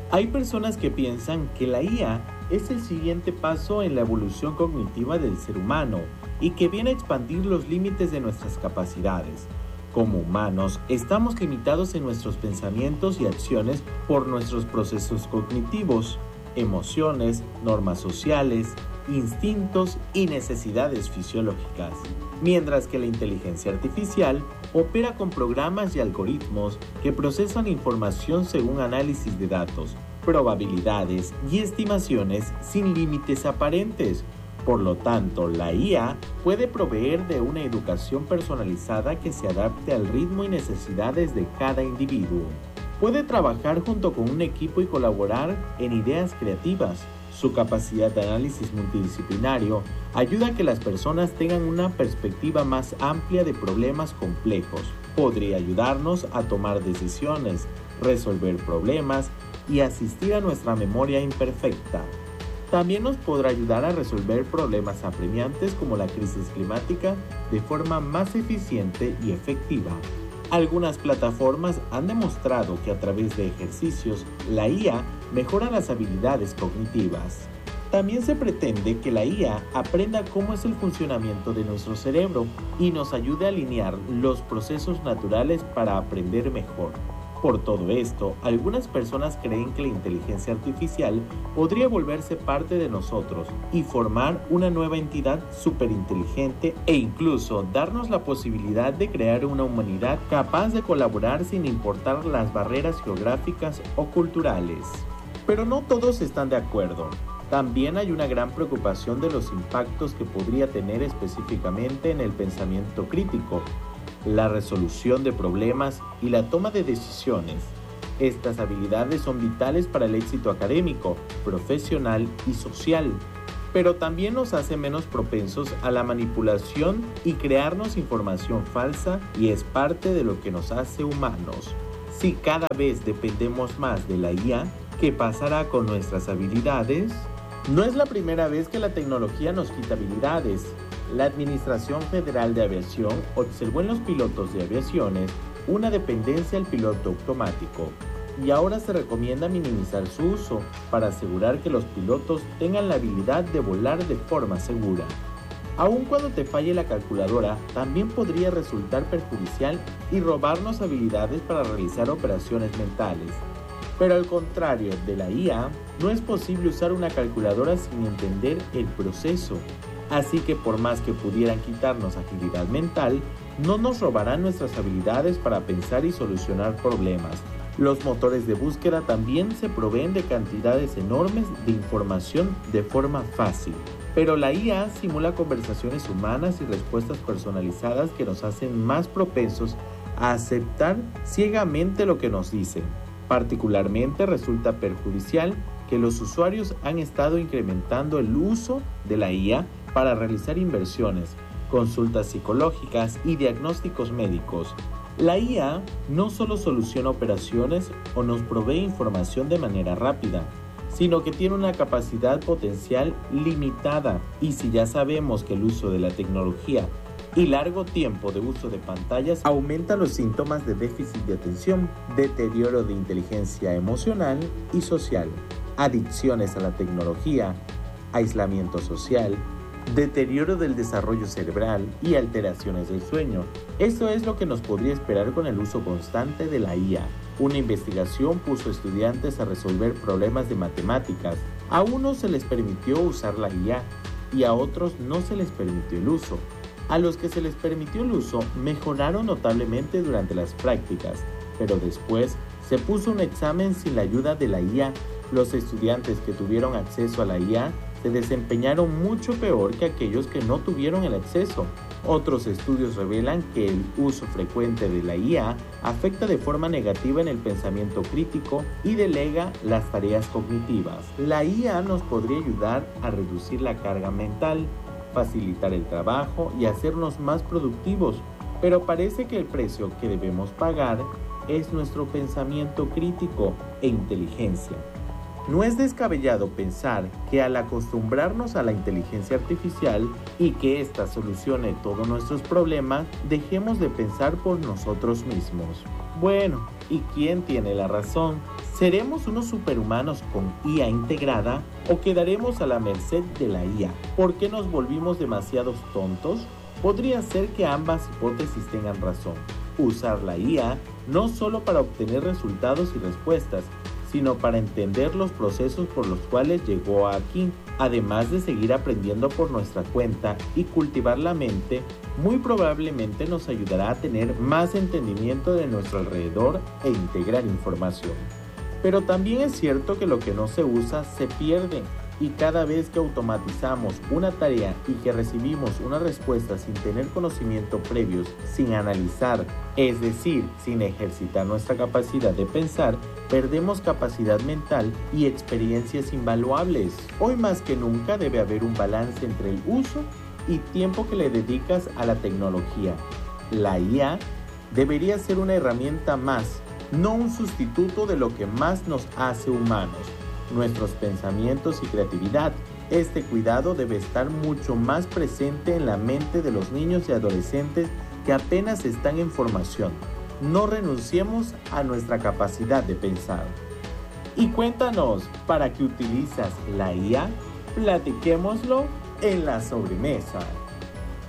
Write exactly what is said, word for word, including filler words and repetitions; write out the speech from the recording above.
Hay personas que piensan que la I A es el siguiente paso en la evolución cognitiva del ser humano y que viene a expandir los límites de nuestras capacidades. Como humanos, estamos limitados en nuestros pensamientos y acciones por nuestros procesos cognitivos, emociones, normas sociales, instintos y necesidades fisiológicas, mientras que la inteligencia artificial opera con programas y algoritmos que procesan información según análisis de datos, probabilidades y estimaciones sin límites aparentes. Por lo tanto, la I A puede proveer de una educación personalizada que se adapte al ritmo y necesidades de cada individuo. Puede trabajar junto con un equipo y colaborar en ideas creativas. Su capacidad de análisis multidisciplinario ayuda a que las personas tengan una perspectiva más amplia de problemas complejos. Podría ayudarnos a tomar decisiones, resolver problemas y asistir a nuestra memoria imperfecta. También nos podrá ayudar a resolver problemas apremiantes como la crisis climática de forma más eficiente y efectiva. Algunas plataformas han demostrado que a través de ejercicios, la I A mejora las habilidades cognitivas. También se pretende que la I A aprenda cómo es el funcionamiento de nuestro cerebro y nos ayude a alinear los procesos naturales para aprender mejor. Por todo esto, algunas personas creen que la inteligencia artificial podría volverse parte de nosotros y formar una nueva entidad superinteligente e incluso darnos la posibilidad de crear una humanidad capaz de colaborar sin importar las barreras geográficas o culturales. Pero no todos están de acuerdo. También hay una gran preocupación de los impactos que podría tener específicamente en el pensamiento crítico, la resolución de problemas y la toma de decisiones. Estas habilidades son vitales para el éxito académico, profesional y social, pero también nos hace menos propensos a la manipulación y crearnos información falsa y es parte de lo que nos hace humanos. Si cada vez dependemos más de la I A, ¿qué pasará con nuestras habilidades? No es la primera vez que la tecnología nos quita habilidades. La Administración Federal de Aviación observó en los pilotos de aviaciones una dependencia al piloto automático y ahora se recomienda minimizar su uso para asegurar que los pilotos tengan la habilidad de volar de forma segura. Aun cuando te falle la calculadora, también podría resultar perjudicial y robarnos habilidades para realizar operaciones mentales. Pero al contrario de la I A, no es posible usar una calculadora sin entender el proceso. Así que por más que pudieran quitarnos agilidad mental, no nos robarán nuestras habilidades para pensar y solucionar problemas. Los motores de búsqueda también se proveen de cantidades enormes de información de forma fácil. Pero la I A simula conversaciones humanas y respuestas personalizadas que nos hacen más propensos a aceptar ciegamente lo que nos dicen. Particularmente resulta perjudicial que los usuarios han estado incrementando el uso de la I A para realizar inversiones, consultas psicológicas y diagnósticos médicos. La I A no solo soluciona operaciones o nos provee información de manera rápida, sino que tiene una capacidad potencial limitada. Y si ya sabemos que el uso de la tecnología y largo tiempo de uso de pantallas aumenta los síntomas de déficit de atención, deterioro de inteligencia emocional y social, adicciones a la tecnología, aislamiento social, deterioro del desarrollo cerebral y alteraciones del sueño. Esto es lo que nos podría esperar con el uso constante de la I A. Una investigación puso a estudiantes a resolver problemas de matemáticas. A unos se les permitió usar la I A y a otros no se les permitió el uso. A los que se les permitió el uso mejoraron notablemente durante las prácticas, pero después se puso un examen sin la ayuda de la I A. Los estudiantes que tuvieron acceso a la I A se desempeñaron mucho peor que aquellos que no tuvieron el acceso. Otros estudios revelan que el uso frecuente de la I A afecta de forma negativa en el pensamiento crítico y delega las tareas cognitivas. La I A nos podría ayudar a reducir la carga mental, facilitar el trabajo y hacernos más productivos, pero parece que el precio que debemos pagar es nuestro pensamiento crítico e inteligencia. No es descabellado pensar que al acostumbrarnos a la inteligencia artificial y que ésta solucione todos nuestros problemas, dejemos de pensar por nosotros mismos. Bueno, ¿y quién tiene la razón? ¿Seremos unos superhumanos con I A integrada o quedaremos a la merced de la I A? ¿Por qué nos volvimos demasiados tontos? Podría ser que ambas hipótesis tengan razón. Usar la I A no solo para obtener resultados y respuestas, sino para entender los procesos por los cuales llegó aquí, además de seguir aprendiendo por nuestra cuenta y cultivar la mente, muy probablemente nos ayudará a tener más entendimiento de nuestro alrededor e integrar información. Pero también es cierto que lo que no se usa se pierde, y cada vez que automatizamos una tarea y que recibimos una respuesta sin tener conocimiento previos, sin analizar, es decir, sin ejercitar nuestra capacidad de pensar, perdemos capacidad mental y experiencias invaluables. Hoy más que nunca debe haber un balance entre el uso y tiempo que le dedicas a la tecnología. La I A debería ser una herramienta más, no un sustituto de lo que más nos hace humanos, nuestros pensamientos y creatividad. Este cuidado debe estar mucho más presente en la mente de los niños y adolescentes que apenas están en formación. No renunciemos a nuestra capacidad de pensar. Y cuéntanos, ¿para qué utilizas la I A? Platiquémoslo en la sobremesa.